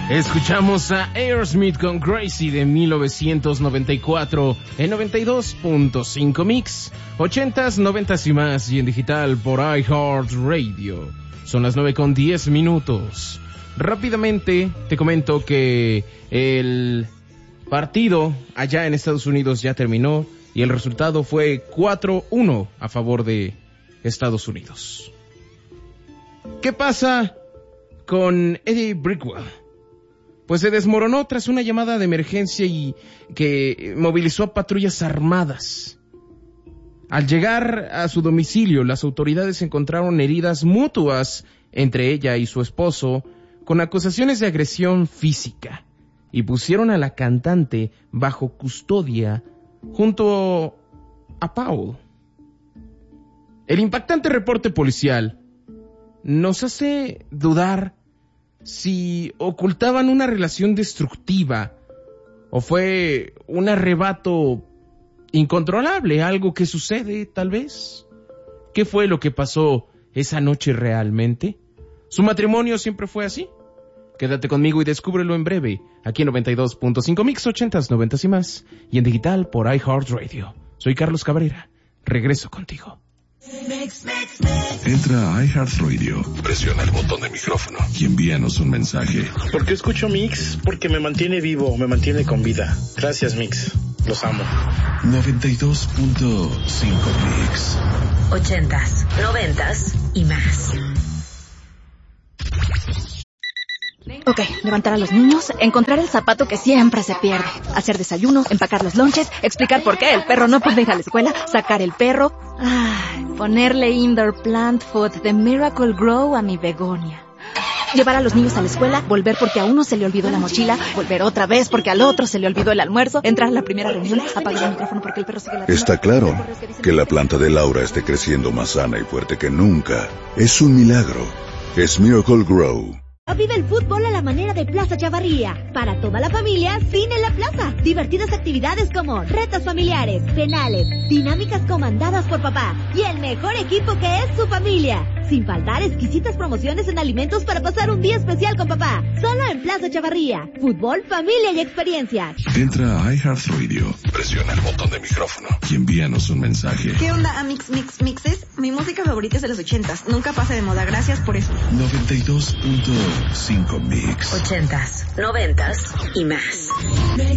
Escuchamos a Aerosmith con Crazy de 1994 en 92.5 Mix, 80s, 90s y más, y en digital por iHeartRadio. Son las 9:10. Rápidamente te comento que el partido allá en Estados Unidos ya terminó y el resultado fue 4-1 a favor de Estados Unidos. ¿Qué pasa con Eddie Brickwell? Pues se desmoronó tras una llamada de emergencia y que movilizó a patrullas armadas. Al llegar a su domicilio, las autoridades encontraron heridas mutuas entre ella y su esposo, con acusaciones de agresión física, y pusieron a la cantante bajo custodia junto a Paul. El impactante reporte policial nos hace dudar si ocultaban una relación destructiva o fue un arrebato incontrolable, algo que sucede tal vez. ¿Qué fue lo que pasó esa noche realmente? ¿Su matrimonio siempre fue así? Quédate conmigo y descúbrelo en breve, aquí en 92.5 Mix, 80s, 90s y más, y en digital por iHeartRadio. Soy Carlos Cabrera, regreso contigo. Entra a iHeartRadio, presiona el botón de micrófono y envíanos un mensaje. ¿Por qué escucho Mix? Porque me mantiene vivo, me mantiene con vida. Gracias, Mix. Los amo. 92.5 Mix. 80s, 90s y más. Ok, levantar a los niños, encontrar el zapato que siempre se pierde, hacer desayuno, empacar los lonches, explicar por qué el perro no puede ir a la escuela, sacar el perro, ponerle indoor plant food de Miracle Grow a mi begonia. Llevar a los niños a la escuela, volver porque a uno se le olvidó la mochila, volver otra vez porque al otro se le olvidó el almuerzo, entrar a la primera reunión, apagar el micrófono porque el perro sigue ladrando. Está claro que la planta de Laura esté creciendo más sana y fuerte que nunca. Es un milagro. Es Miracle Grow. Vive el fútbol a la manera de Plaza Chavarría. Para toda la familia, cine en la plaza. Divertidas actividades como retos familiares, penales, dinámicas comandadas por papá y el mejor equipo que es su familia. Sin faltar exquisitas promociones en alimentos para pasar un día especial con papá. Solo en Plaza Chavarría. Fútbol, familia y experiencias. Entra a iHeartRadio, presiona el botón de micrófono y envíanos un mensaje. ¿Qué onda, Mixes? Mi música favorita es de los 80s. Nunca pasa de moda. Gracias por eso. 92.5 Mix. 80s, 90s y más.